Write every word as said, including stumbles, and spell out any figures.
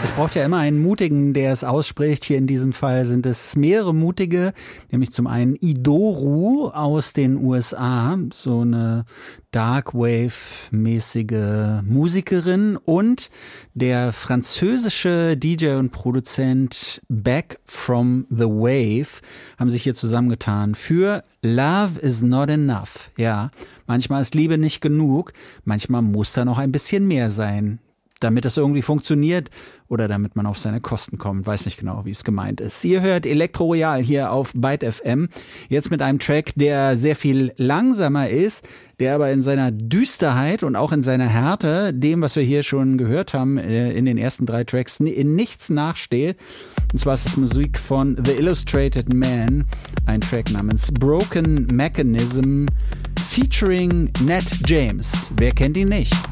Braucht ja immer einen Mutigen, der es ausspricht. Hier in diesem Fall sind es mehrere Mutige, nämlich zum einen Idoru aus den U S A, so eine Darkwave-mäßige Musikerin, und der französische D J und Produzent Back from the Wave haben sich hier zusammengetan für Love is not enough. Ja, manchmal ist Liebe nicht genug, manchmal muss da noch ein bisschen mehr sein, damit es irgendwie funktioniert oder damit man auf seine Kosten kommt. Weiß nicht genau, wie es gemeint ist. Ihr hört Elektro Royal hier auf Byte F M. Jetzt mit einem Track, der sehr viel langsamer ist, der aber in seiner Düsterheit und auch in seiner Härte dem, was wir hier schon gehört haben, in den ersten drei Tracks, in nichts nachsteht. Und zwar ist es Musik von The Illustrated Man, ein Track namens Broken Mechanism featuring Nat James. Wer kennt ihn nicht?